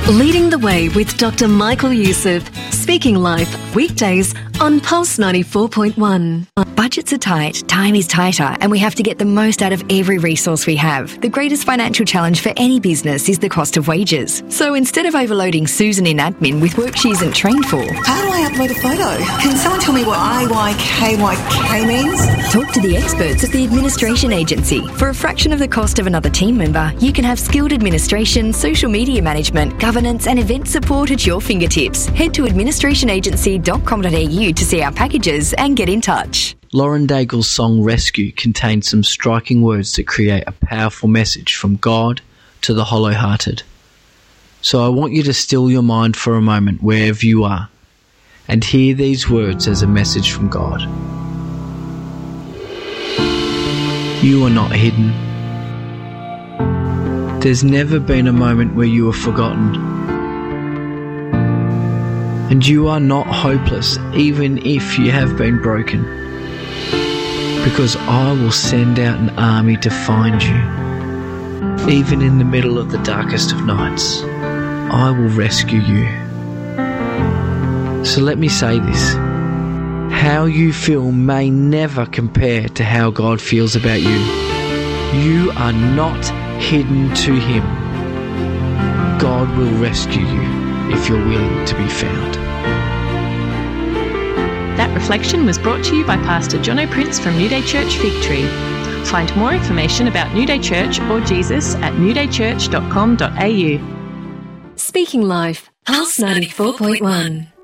Leading the Way with Dr. Michael Youssef. Speaking Life, weekdays on Pulse 94.1. Budgets are tight, time is tighter, and we have to get the most out of every resource we have. The greatest financial challenge for any business is the cost of wages. So instead of overloading Susan in admin with work she isn't trained for, how do I upload a photo? Can someone tell me what IYKYK means? Talk to the experts at the Administration Agency. For a fraction of the cost of another team member, you can have skilled administration, social media management, governance and event support at your fingertips. Head to administrationagency.com.au to see our packages and get in touch. Lauren Daigle's song Rescue contains some striking words that create a powerful message from God to the hollow-hearted. So I want you to still your mind for a moment wherever you are and hear these words as a message from God. You are not hidden. There's never been a moment where you were forgotten. And you are not hopeless, even if you have been broken. Because I will send out an army to find you. Even in the middle of the darkest of nights, I will rescue you. So let me say this. How you feel may never compare to how God feels about you. You are not hidden to Him. God will rescue you if you're willing to be found. That reflection was brought to you by Pastor Jono Prince from New Day Church Fig Tree. Find more information about New Day Church or Jesus at newdaychurch.com.au. Speaking Life, Pulse 94.1.